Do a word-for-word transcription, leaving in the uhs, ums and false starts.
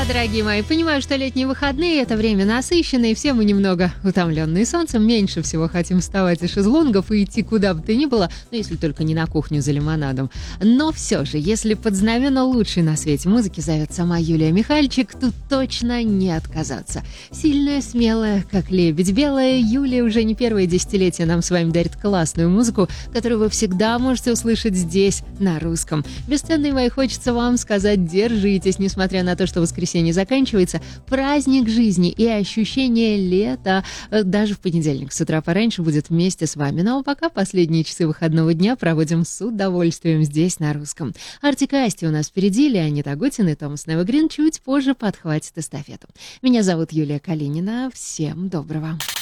дорогие мои, понимаю, что летние выходные — это время насыщенное, и все мы немного утомленные солнцем, меньше всего хотим вставать из шезлонгов и идти куда бы то ни было, ну, если только не на кухню за лимонадом. Но все же, если под знамена лучшей на свете музыки зовет сама Юлия Михальчик, тут точно не отказаться. Сильная, смелая, как лебедь белая, Юлия уже не первое десятилетие нам с вами дарит классную музыку, которую вы всегда можете услышать здесь, на русском. Бесценные мои, хочется вам сказать, держитесь, несмотря на то, что воскресенье заканчивается, праздник жизни и ощущение лета даже в понедельник с утра пораньше будет вместе с вами. Ну а пока последние часы выходного дня проводим с удовольствием здесь, на русском. Артик и Асти у нас впереди, Леонид Агутин и Томас Невегрин чуть позже подхватит эстафету. Меня зовут Юлия Калинина. Всем доброго.